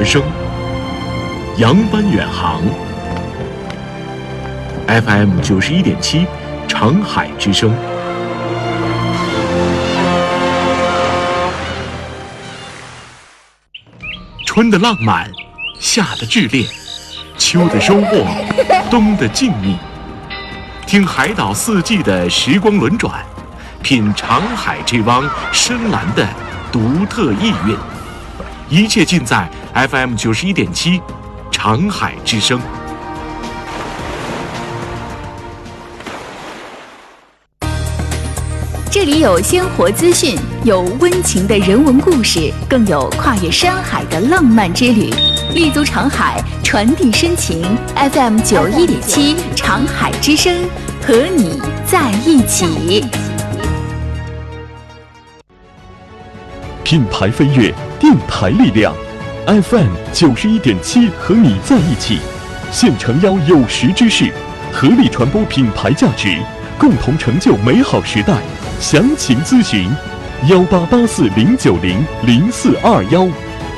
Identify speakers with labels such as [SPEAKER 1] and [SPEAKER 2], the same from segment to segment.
[SPEAKER 1] 声，扬帆远航。FM 91.7，长海之声。春的浪漫，夏的炽烈，秋的收获，冬的静谧。听海岛四季的时光轮转，品长海这汪深蓝的独特意蕴。一切尽在 FM 91.7，长海之声。
[SPEAKER 2] 这里有鲜活资讯，有温情的人文故事，更有跨越山海的浪漫之旅。立足长海，传递深情。FM 91.7，长海之声，和你在一起。
[SPEAKER 3] 品牌飞跃，电台力量。FM 91.7，和你在一起。现诚邀有识之士，合力传播品牌价值，共同成就美好时代。详情咨询188409000421。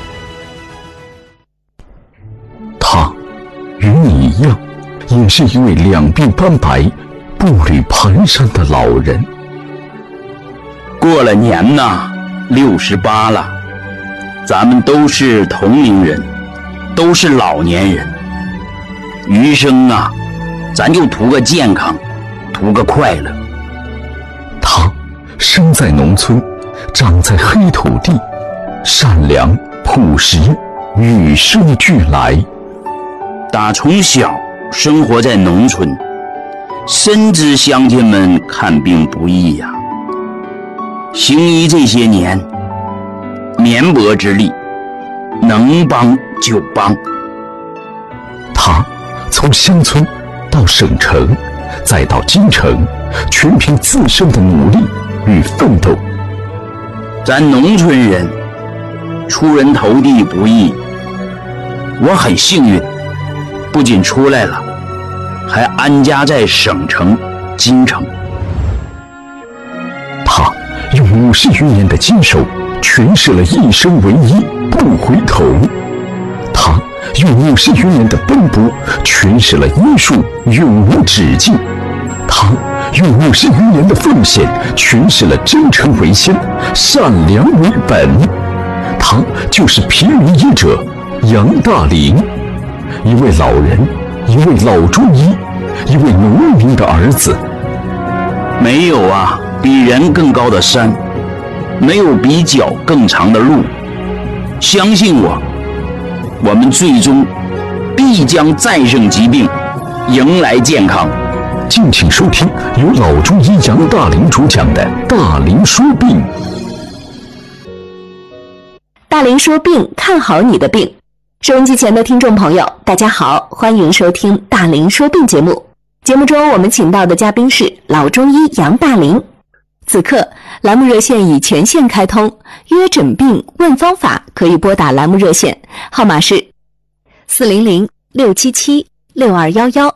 [SPEAKER 4] 他与你一样，也是一位两鬓斑白、步履蹒跚的老人。
[SPEAKER 5] 过了年呐，68了，咱们都是同龄人，都是老年人。余生啊，咱就图个健康，图个快乐。
[SPEAKER 4] 他生在农村，长在黑土地，善良朴实，与生俱来。
[SPEAKER 5] 打从小生活在农村，深知乡亲们看病不易呀。行医这些年，绵薄之力，能帮就帮。
[SPEAKER 4] 他从乡村到省城，再到京城，全凭自身的努力与奋斗。
[SPEAKER 5] 咱农村人出人头地不易，我很幸运，不仅出来了，还安家在省城京城。
[SPEAKER 4] 他用50余年的坚守，诠释了一生为一，不回头。他用50余年的奔波，诠释了医术永无止境。他用50余年的奉献，诠释了真诚为先，善良为本。他就是平民医者杨大林，一位老人，一位老中医，一位农民的儿子。
[SPEAKER 5] 没有啊比人更高的山，没有比脚更长的路。相信我，我们最终必将战胜疾病，迎来健康。
[SPEAKER 4] 敬请收听由老中医杨大林主讲的《大林说病》。
[SPEAKER 6] 大林说病，看好你的病。收音机前的听众朋友，大家好，欢迎收听《大林说病》节目。节目中我们请到的嘉宾是老中医杨大林。此刻栏目热线已全线开通，约诊病问方法可以拨打栏目热线，号码是400-677-6211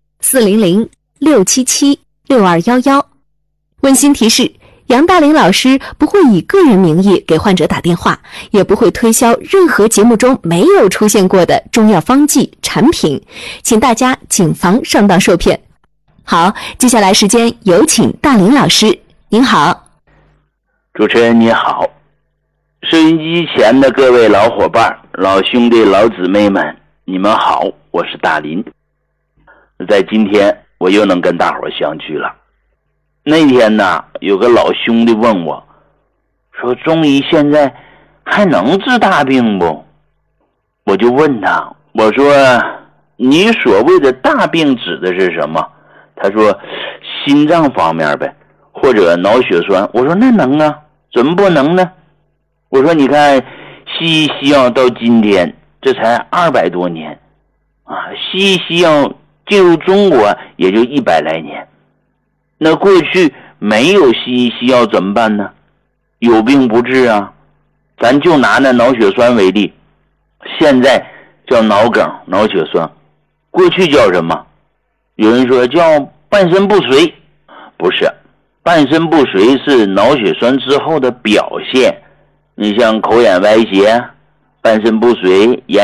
[SPEAKER 6] 400-677-6211。温馨提示，杨大林老师不会以个人名义给患者打电话，也不会推销任何节目中没有出现过的中药方剂产品，请大家谨防上当受骗。好，接下来时间有请大林老师。您好。
[SPEAKER 5] 主持人你好，收音机前的各位老伙伴、老兄弟、老姊妹们，你们好，我是大林。在今天我又能跟大伙相聚了。那天呢，有个老兄弟问我，说中医现在还能治大病不？我就问他，我说你所谓的大病指的是什么？他说心脏方面呗，或者脑血栓。我说那能啊，怎么不能呢？我说你看西医西药到今天这才200多年啊，西医西药进入中国也就100来年。那过去没有西医西药怎么办呢？有病不治啊。咱就拿那脑血栓为例，现在叫脑梗、脑血栓，过去叫什么？有人说叫半身不遂，不是，半身不遂是脑血栓之后的表现。你像口眼歪斜、半身不遂、眼